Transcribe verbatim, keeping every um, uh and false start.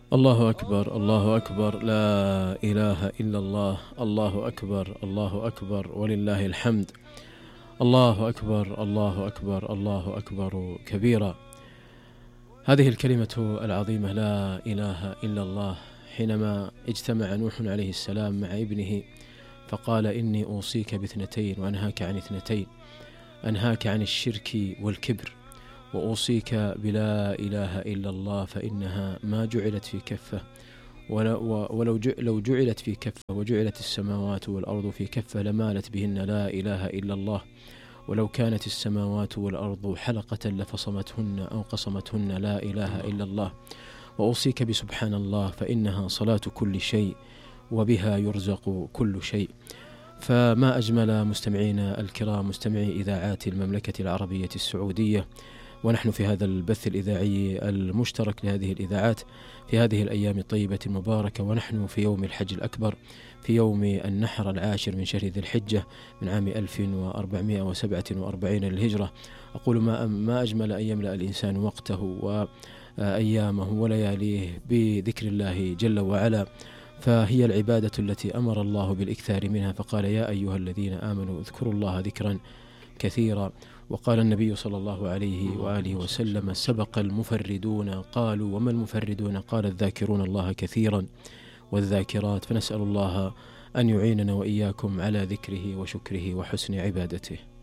الله أكبر، الله أكبر، لا إله إلا الله، الله أكبر، الله أكبر ولله الحمد. الله أكبر، الله أكبر، الله أكبر كبيرا. هذه الكلمة العظيمة لا إله إلا الله، حينما اجتمع نوح عليه السلام مع ابنه فقال: إني أوصيك باثنتين وأنهاك عن اثنتين، أنهاك عن الشرك والكبر، وأوصيك بلا إله إلا الله، فإنها ما جعلت في كفة، ولو لو جعلت في كفة وجعلت السماوات والأرض في كفة لمالت بهن لا إله إلا الله، ولو كانت السماوات والأرض حلقة لفصمتهن أو قصمتهن لا إله إلا الله. وأوصيك بسبحان الله، فإنها صلاة كل شيء وبها يرزق كل شيء. فما أجمل مستمعينا الكرام، مستمعي إذاعات المملكة العربية السعودية، ونحن في هذا البث الإذاعي المشترك لهذه الإذاعات في هذه الأيام الطيبة المباركة، ونحن في يوم الحج الأكبر، في يوم النحر العاشر من شهر ذي الحجة من عام ألف وأربعمائة وسبعة وأربعين للهجرة. أقول ما, ما أجمل أن يملأ الإنسان وقته وأيامه ولياليه بذكر الله جل وعلا، فهي العبادة التي أمر الله بالإكثار منها، فقال: يا أيها الذين آمنوا اذكروا الله ذكرا كثيرا. وقال النبي صلى الله عليه وآله وسلم: سبق المفردون. قالوا: وما المفردون؟ قال: الذاكرون الله كثيرا والذاكرات. فنسأل الله أن يعيننا وإياكم على ذكره وشكره وحسن عبادته.